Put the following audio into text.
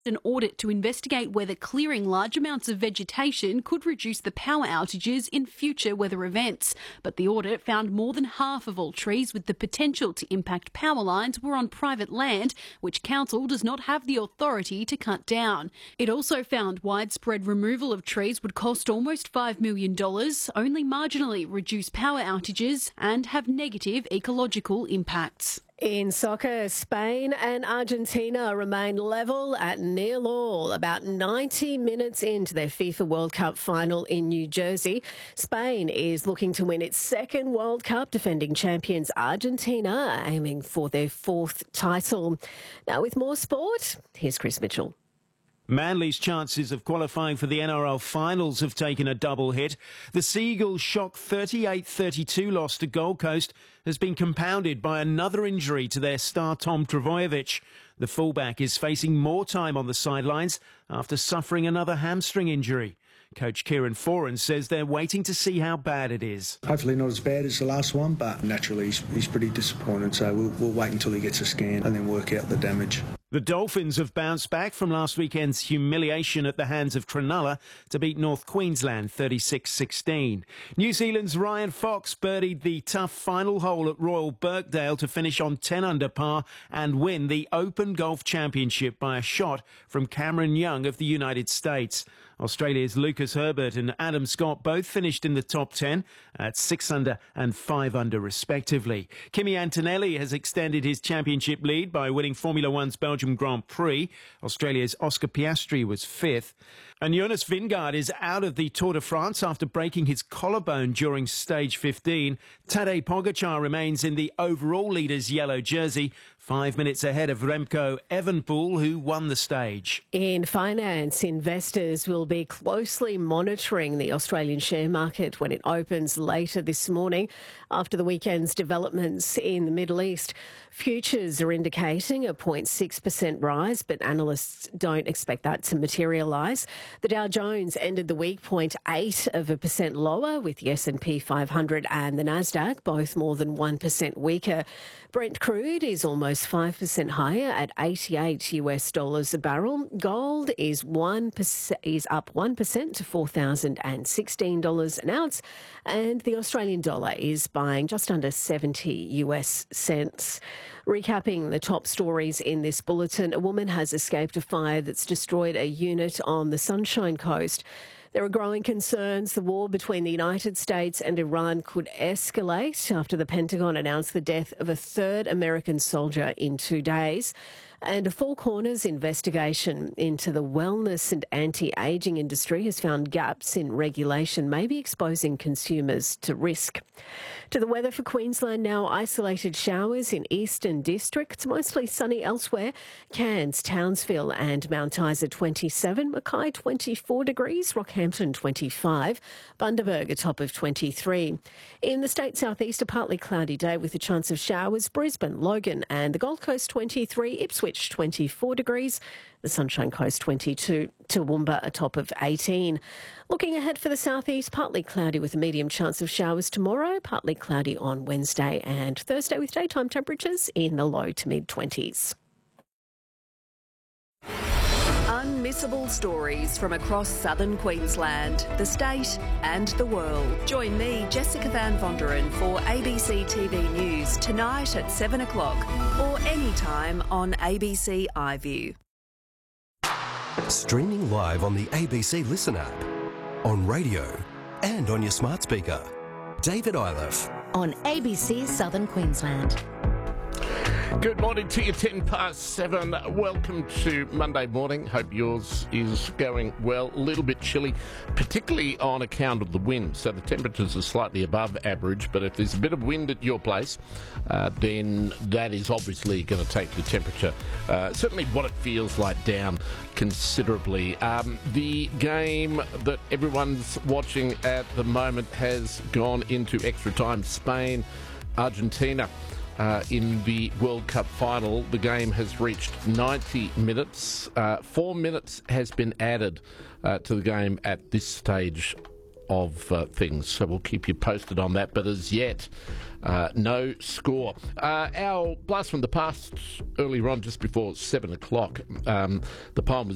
an audit to investigate whether clearing large amounts of vegetation could reduce the power outages in future weather events. But the audit found more than half of all trees with the potential to impact power lines were on private land, which council does not have the authority to cut down. It also found widespread removal of trees would cost almost $5 million, only marginally reduce power outages and have negative ecological impacts. In soccer, Spain and Argentina remain level at 0-0 about 90 minutes into their FIFA World Cup final in New Jersey. Spain is looking to win its second World Cup, defending champions Argentina, aiming for their fourth title. Now, with more sport, here's Chris Mitchell. Manly's chances of qualifying for the NRL finals have taken a double hit. The Seagulls' shock 38-32 loss to Gold Coast has been compounded by another injury to their star Tom Trbojevic. The fullback is facing more time on the sidelines after suffering another hamstring injury. Coach Kieran Foran says they're waiting to see how bad it is. Hopefully not as bad as the last one, but naturally he's pretty disappointed, so we'll wait until he gets a scan and then work out the damage. The Dolphins have bounced back from last weekend's humiliation at the hands of Cronulla to beat North Queensland 36-16. New Zealand's Ryan Fox birdied the tough final hole at Royal Birkdale to finish on 10 under par and win the Open Golf Championship by a shot from Cameron Young of the United States. Australia's Lucas Herbert and Adam Scott both finished in the top 10 at 6 under and 5 under respectively. Kimi Antonelli has extended his championship lead by winning Formula One's Belgium Grand Prix. Australia's Oscar Piastri was 5th. And Jonas Vingegaard is out of the Tour de France after breaking his collarbone during stage 15. Tadej Pogacar remains in the overall leader's yellow jersey, 5 minutes ahead of Remco Evenepoel, who won the stage. In finance, investors will be closely monitoring the Australian share market when it opens later this morning after the weekend's developments in the Middle East. Futures are indicating a 0.6% rise, but analysts don't expect that to materialise. The Dow Jones ended the week 0.8% lower, with the S&P 500 and the Nasdaq both more than 1% weaker. Brent crude is almost 5% higher at $88 a barrel. Gold is up 1% to $4,016 an ounce, and the Australian dollar is buying just under 70 US cents. Recapping the top stories in this bulletin, a woman has escaped a fire that's destroyed a unit on the Sunshine Coast. There are growing concerns the war between the United States and Iran could escalate after the Pentagon announced the death of a third American soldier in 2 days. And a Four Corners investigation into the wellness and anti-ageing industry has found gaps in regulation, maybe exposing consumers to risk. To the weather for Queensland now, isolated showers in eastern districts, mostly sunny elsewhere. Cairns, Townsville and Mount Isa 27, Mackay 24 degrees, Rockhampton 25, Bundaberg a top of 23. In the state southeast, a partly cloudy day with a chance of showers, Brisbane, Logan and the Gold Coast 23, Ipswich 24 degrees, the Sunshine Coast 22, Toowoomba a top of 18. Looking ahead for the southeast, partly cloudy with a medium chance of showers tomorrow, partly cloudy on Wednesday and Thursday with daytime temperatures in the low to mid-20s. Unmissable stories from across southern Queensland, the state and the world. Join me, Jessica Van Vonderen, for ABC TV News tonight at 7 o'clock or anytime on ABC iView. Streaming live on the ABC Listen app, on radio and on your smart speaker. David Iliff. On ABC Southern Queensland. Good morning to you, 7:10. Welcome to Monday morning. Hope yours is going well. A little bit chilly, particularly on account of the wind. So the temperatures are slightly above average, but if there's a bit of wind at your place, then that is obviously going to take the temperature, certainly what it feels like, down considerably. The game that everyone's watching at the moment has gone into extra time. Spain, Argentina. In the World Cup final, the game has reached 90 minutes. 4 minutes has been added to the game at this stage of things, so we'll keep you posted on that. But as yet, no score. Our blast from the past earlier on, just before 7 o'clock, the poem was